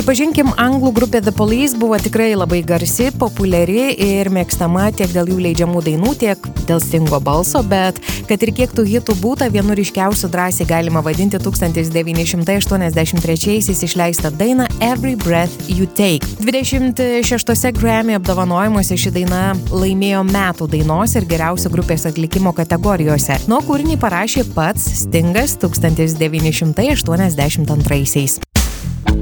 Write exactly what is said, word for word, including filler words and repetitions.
Pripažinkim, anglų grupė The Police buvo tikrai labai garsi, populiari ir mėgstama tiek dėl jų leidžiamų dainų, tiek dėl Stingo balso, bet kad ir kiek tų hitų būta, vienu ryškiausių drąsiai galima vadinti tūkstantis devyni šimtai aštuoniasdešimt trečiaisiais išleistą dainą Every Breath You Take. dvidešimt šeštuose Grammy apdovanojimuose ši daina laimėjo metų dainos ir geriausio grupės atlikimo kategorijose. Nuo kūrinį parašė pats Stingas tūkstantis devyni šimtai aštuoniasdešimt antraisiais.